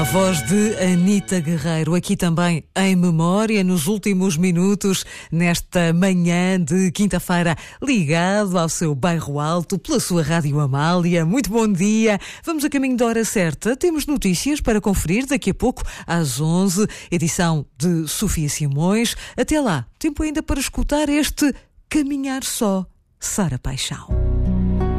A voz de Anita Guerreiro, aqui também em memória, nos últimos minutos, nesta manhã de quinta-feira, ligado ao seu bairro alto, pela sua Rádio Amália. Muito bom dia. Vamos a caminho da hora certa. Temos notícias para conferir daqui a pouco, às 11, edição de Sofia Simões. Até lá, tempo ainda para escutar este Caminhar Só, Sara Paixão.